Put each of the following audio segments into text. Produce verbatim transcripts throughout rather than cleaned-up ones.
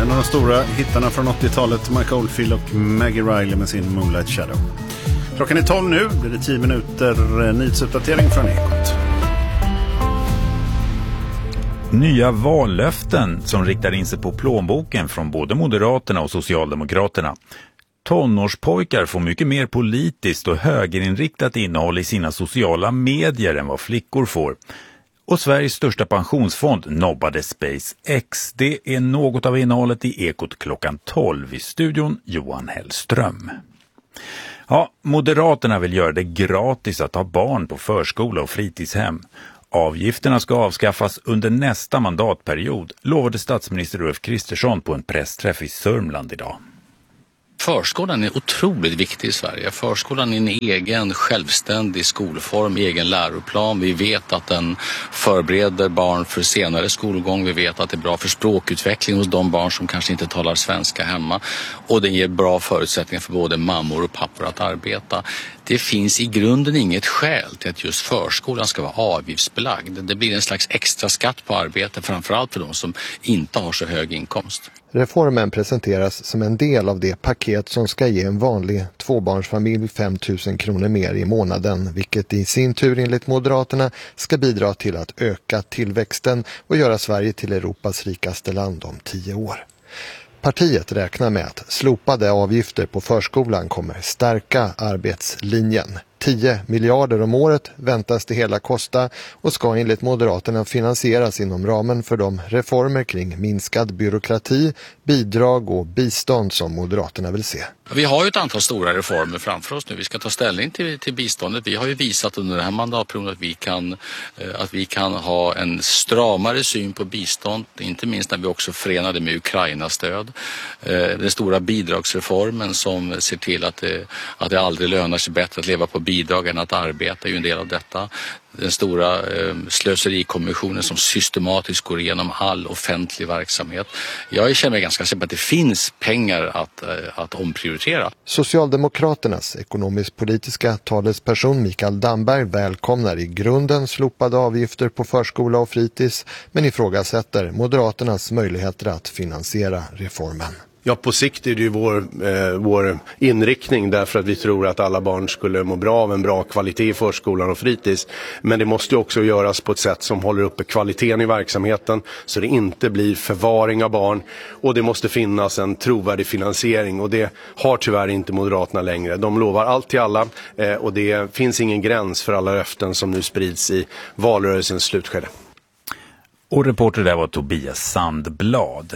En av de stora hittarna från åttiotalet, Mike Oldfield och Maggie Riley med sin Moonlight Shadow. Klockan är tolv nu, blir det tio minuter nyhetsuppdatering från Ekot. Nya vallöften som riktar in sig på plånboken från både Moderaterna och Socialdemokraterna. Tonårspojkar får mycket mer politiskt och högerinriktat innehåll i sina sociala medier än vad flickor får. Och Sveriges största pensionsfond nobbade SpaceX. Det är något av innehållet i Ekot klockan tolv i studion, Johan Hellström. Ja, Moderaterna vill göra det gratis att ha barn på förskola och fritidshem. Avgifterna ska avskaffas under nästa mandatperiod, lovade statsminister Ulf Kristersson på en pressträff i Sörmland idag. Förskolan är otroligt viktig i Sverige. Förskolan är en egen självständig skolform, egen läroplan. Vi vet att den förbereder barn för senare skolgång. Vi vet att det är bra för språkutveckling hos de barn som kanske inte talar svenska hemma. Och den ger bra förutsättningar för både mammor och pappor att arbeta. Det finns i grunden inget skäl till att just förskolan ska vara avgiftsbelagd. Det blir en slags extra skatt på arbete, framförallt för de som inte har så hög inkomst. Reformen presenteras som en del av det paket som ska ge en vanlig tvåbarnsfamilj fem tusen kronor mer i månaden, vilket i sin tur enligt Moderaterna ska bidra till att öka tillväxten och göra Sverige till Europas rikaste land om tio år. Partiet räknar med att slopade avgifter på förskolan kommer stärka arbetslinjen. tio miljarder om året väntas det hela kosta och ska enligt Moderaterna finansieras inom ramen för de reformer kring minskad byråkrati, bidrag och bistånd som Moderaterna vill se. Vi har ju ett antal stora reformer framför oss nu. Vi ska ta ställning till, till biståndet. Vi har ju visat under den här mandatperioden att vi kan, att vi kan ha en stramare syn på bistånd. Inte minst när vi också förenade med Ukraina-stöd. Den stora bidragsreformen som ser till att det, att det aldrig lönar sig bättre att leva på bidrag än att arbeta är ju en del av detta. Den stora eh, slöserikommissionen som systematiskt går igenom all offentlig verksamhet. Jag känner mig ganska säker på att det finns pengar att, eh, att omprioritera. Socialdemokraternas ekonomisk-politiska talesperson Mikael Damberg välkomnar i grunden slopade avgifter på förskola och fritids, men ifrågasätter Moderaternas möjligheter att finansiera reformen. Ja, på sikt är det ju vår, eh, vår inriktning därför att vi tror att alla barn skulle må bra av en bra kvalitet i förskolan och fritids. Men det måste ju också göras på ett sätt som håller uppe kvaliteten i verksamheten så det inte blir förvaring av barn. Och det måste finnas en trovärdig finansiering och det har tyvärr inte Moderaterna längre. De lovar allt till alla eh, och det finns ingen gräns för alla löften som nu sprids i valrörelsens slutskede. Och reporter där var Tobias Sandblad.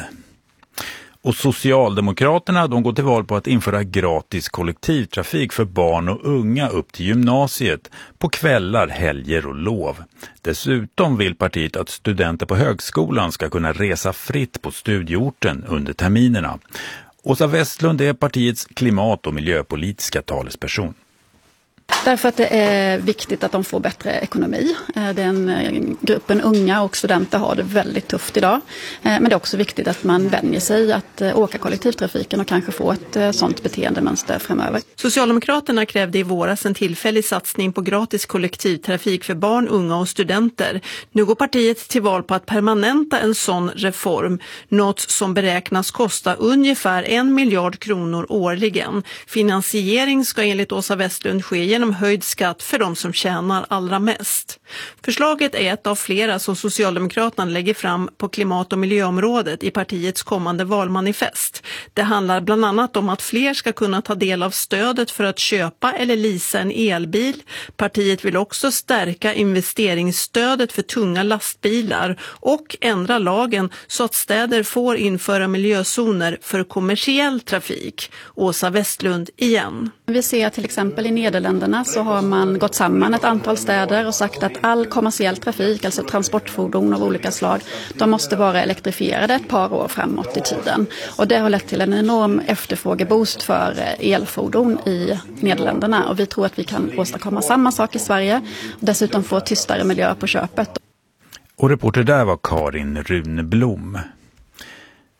Och Socialdemokraterna de går till val på att införa gratis kollektivtrafik för barn och unga upp till gymnasiet på kvällar, helger och lov. Dessutom vill partiet att studenter på högskolan ska kunna resa fritt på studieorten under terminerna. Åsa Westlund är partiets klimat- och miljöpolitiska talesperson. Därför att det är viktigt att de får bättre ekonomi. Den gruppen unga och studenter har det väldigt tufft idag. Men det är också viktigt att man vänjer sig att åka kollektivtrafiken och kanske få ett sådant beteendemönster framöver. Socialdemokraterna krävde i våras en tillfällig satsning på gratis kollektivtrafik för barn, unga och studenter. Nu går partiet till val på att permanenta en sån reform. Något som beräknas kosta ungefär en miljard kronor årligen. Finansiering ska enligt Åsa Westlund ske genom höjd skatt för de som tjänar allra mest. Förslaget är ett av flera som Socialdemokraterna lägger fram på klimat- och miljöområdet i partiets kommande valmanifest. Det handlar bland annat om att fler ska kunna ta del av stödet för att köpa eller leasa en elbil. Partiet vill också stärka investeringsstödet för tunga lastbilar och ändra lagen så att städer får införa miljözoner för kommersiell trafik. Åsa Westlund igen. Vi ser till exempel i Nederländerna så har man gått samman ett antal städer och sagt att all kommersiell trafik, alltså transportfordon av olika slag, de måste vara elektrifierade ett par år framåt i tiden. Och det har lett till en enorm efterfrågeboost för elfordon i Nederländerna. Och vi tror att vi kan åstadkomma samma sak i Sverige och dessutom få tystare miljö på köpet. Och reporter där var Karin Runeblom.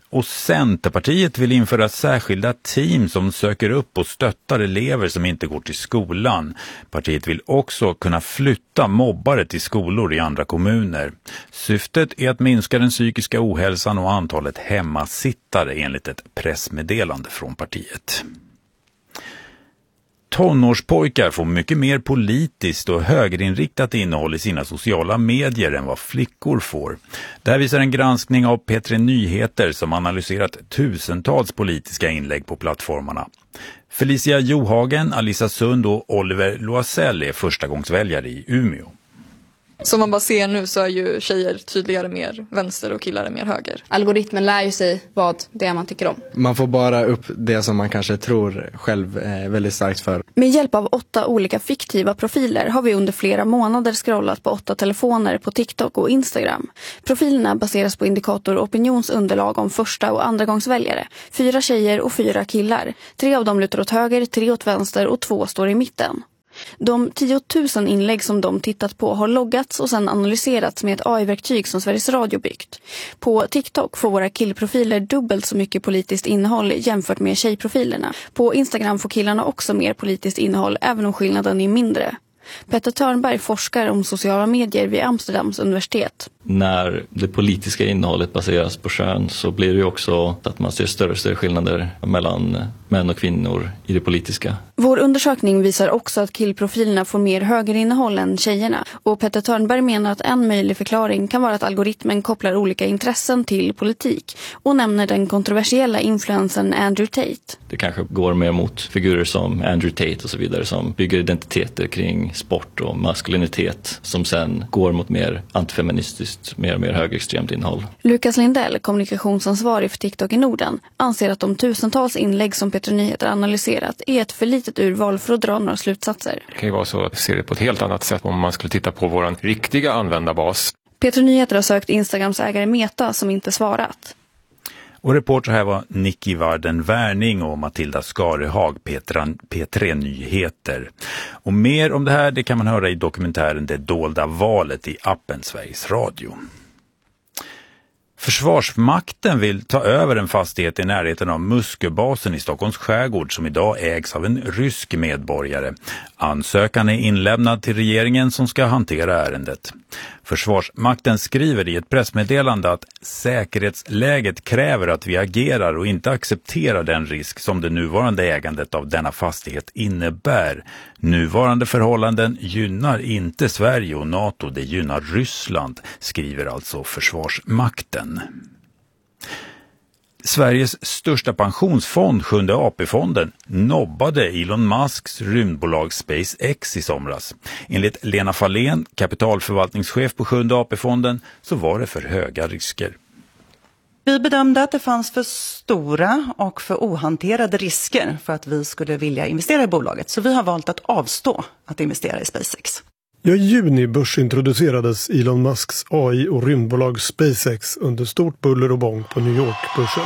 Och Centerpartiet vill införa särskilda team som söker upp och stöttar elever som inte går till skolan. Partiet vill också kunna flytta mobbare till skolor i andra kommuner. Syftet är att minska den psykiska ohälsan och antalet hemmasittare enligt ett pressmeddelande från partiet. Tonårspojkar får mycket mer politiskt och högerinriktat innehåll i sina sociala medier än vad flickor får. Det här visar en granskning av P tre Nyheter som analyserat tusentals politiska inlägg på plattformarna. Felicia Johagen, Alissa Sund och Oliver Loisel är förstagångsväljare i Umeå. Som man bara ser nu så är ju tjejer tydligare mer vänster och killar är mer höger. Algoritmen lär ju sig vad det är man tycker om. Man får bara upp det som man kanske tror själv är väldigt starkt för. Med hjälp av åtta olika fiktiva profiler har vi under flera månader scrollat på åtta telefoner på TikTok och Instagram. Profilerna baseras på indikator opinionsunderlag om första- och andragångsväljare. Fyra tjejer och fyra killar. Tre av dem lutar åt höger, tre åt vänster och två står i mitten. De tio tusen inlägg som de tittat på har loggats och sedan analyserats med ett A I-verktyg som Sveriges Radio byggt. På TikTok får våra killprofiler dubbelt så mycket politiskt innehåll jämfört med tjejprofilerna. På Instagram får killarna också mer politiskt innehåll även om skillnaden är mindre. Petter Törnberg forskar om sociala medier vid Amsterdams universitet. När det politiska innehållet baseras på kön så blir det ju också att man ser större och större skillnader mellan män och kvinnor i det politiska. Vår undersökning visar också att killprofilerna får mer högerinnehåll än tjejerna. Och Petter Törnberg menar att en möjlig förklaring kan vara att algoritmen kopplar olika intressen till politik och nämner den kontroversiella influensen Andrew Tate. Det kanske går mer mot figurer som Andrew Tate och så vidare som bygger identiteter kring sport och maskulinitet som sen går mot mer antifeministiskt, mer och mer högerextremt innehåll. Lukas Lindell, kommunikationsansvarig för TikTok i Norden, anser att de tusentals inlägg som P tre Nyheter analyserat är ett för litet urval för att dra några slutsatser. Det kan ju vara så att se det på ett helt annat sätt om man skulle titta på vår riktiga användarbas. P tre Nyheter har sökt Instagrams ägare Meta som inte svarat. Och reporter här var Nicky Varden Wärning och Matilda Skarehag, P tre Nyheter. Och mer om det här det kan man höra i dokumentären Det dolda valet i appen Sveriges Radio. Försvarsmakten vill ta över en fastighet i närheten av Musköbasen i Stockholms skärgård som idag ägs av en rysk medborgare. Ansökan är inlämnad till regeringen som ska hantera ärendet. Försvarsmakten skriver i ett pressmeddelande att säkerhetsläget kräver att vi agerar och inte accepterar den risk som det nuvarande ägandet av denna fastighet innebär. Nuvarande förhållanden gynnar inte Sverige och NATO, det gynnar Ryssland, skriver alltså Försvarsmakten. Sveriges största pensionsfond, Sjunde A P-fonden, nobbade Elon Musks rymdbolag SpaceX i somras. Enligt Lena Fahlén, kapitalförvaltningschef på Sjunde A P-fonden, så var det för höga risker. Vi bedömde att det fanns för stora och för ohanterade risker för att vi skulle vilja investera i bolaget. Så vi har valt att avstå att investera i SpaceX. Ja, i juni börsintroducerades Elon Musks A I- och rymdbolag SpaceX under stort buller och bång på New York-börsen.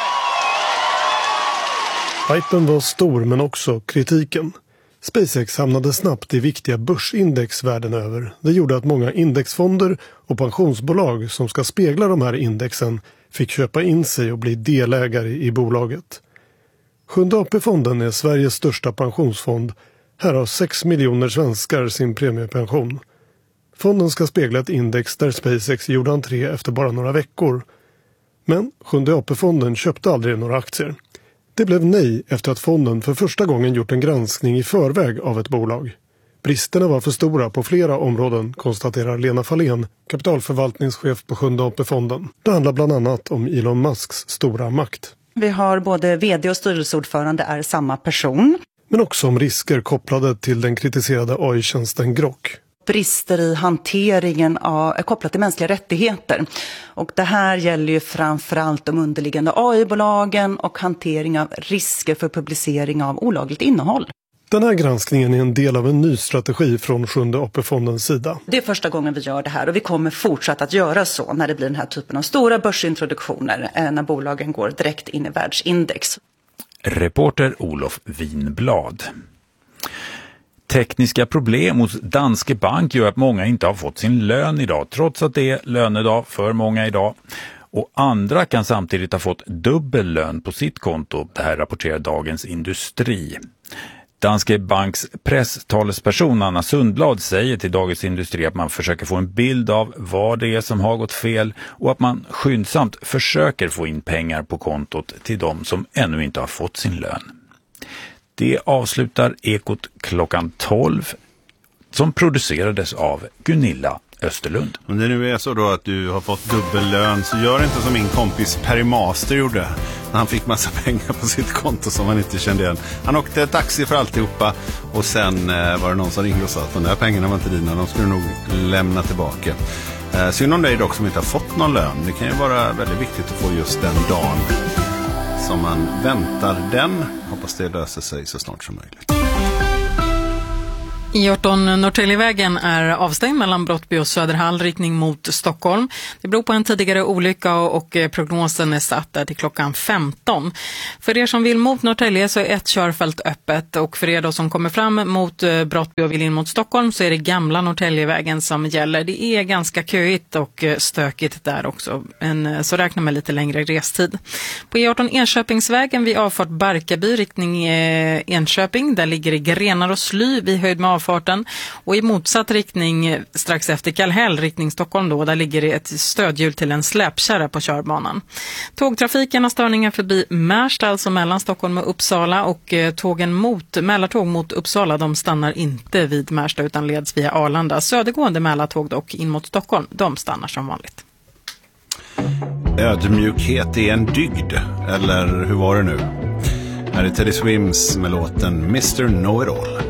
Hypen var stor men också kritiken. SpaceX hamnade snabbt i viktiga börsindex världen över. Det gjorde att många indexfonder och pensionsbolag som ska spegla de här indexen fick köpa in sig och bli delägare i bolaget. Sjunde A P-fonden är Sveriges största pensionsfond. Här har sex miljoner svenskar sin premiepension. Fonden ska spegla ett index där SpaceX gjorde entré efter bara några veckor. Men Sjunde A P-fonden köpte aldrig några aktier. Det blev nej efter att fonden för första gången gjort en granskning i förväg av ett bolag. Bristerna var för stora på flera områden, konstaterar Lena Fahlén, kapitalförvaltningschef på Sjunde A P-fonden. Det handlar bland annat om Elon Musks stora makt. Vi har både vd och styrelseordförande är samma person. Men också om risker kopplade till den kritiserade A I-tjänsten Grok. Brister i hanteringen av, är kopplat till mänskliga rättigheter. Och det här gäller ju framförallt de underliggande A I-bolagen och hantering av risker för publicering av olagligt innehåll. Den här granskningen är en del av en ny strategi från Sjunde A P-fondens sida. Det är första gången vi gör det här och vi kommer fortsatt att göra så när det blir den här typen av stora börsintroduktioner när bolagen går direkt in i världsindex. Reporter Olof Winblad. Tekniska problem hos Danske Bank gör att många inte har fått sin lön idag, trots att det är lönedag för många idag. och andra kan samtidigt ha fått dubbel lön på sitt konto. Det här rapporterar Dagens Industri. Danske Banks presstalesperson Anna Sundblad säger till Dagens Industri att man försöker få en bild av vad det är som har gått fel och att man skyndsamt försöker få in pengar på kontot till de som ännu inte har fått sin lön. Det avslutar Ekot klockan tolv som producerades av Gunilla Österlund. Om det nu är så då att du har fått dubbel lön, så gör inte som min kompis Perry Master gjorde när han fick massa pengar på sitt konto som han inte kände igen. Han åkte taxi för alltihopa och sen eh, var det någon som ringde och sa att de där pengarna var inte dina, de skulle nog lämna tillbaka. Eh, synd om dig dock som inte har fått någon lön. Det kan ju vara väldigt viktigt att få just den dagen som man väntar den. Hoppas det löser sig så snart som möjligt. E arton Norrtäljevägen är avstängd mellan Brottby och Söderhall riktning mot Stockholm. Det beror på en tidigare olycka och prognosen är satt där till klockan femton. För er som vill mot Norrtälje så är ett körfält öppet och för er då som kommer fram mot Brottby och vill in mot Stockholm så är det gamla Norrtäljevägen som gäller. Det är ganska köigt och stökigt där också, en, så räkna med lite längre restid. På E arton Enköpingsvägen vid avfart Barkarby riktning Enköping, där ligger det grenar och sly vid höjd med avfarten, och i motsatt riktning strax efter Kallhäll riktning Stockholm då, där ligger det ett stödhjul till en släpkärra på körbanan. Tågtrafiken har störningar förbi Märsta, alltså mellan Stockholm och Uppsala, och tågen mot Mälartåg mot Uppsala, de stannar inte vid Märsta utan leds via Arlanda. Södergående Mälartåg dock in mot Stockholm, de stannar som vanligt. Ödmjukhet är en dygd, eller hur var det nu? Här är Teddy Swims med låten mister Know-It-All.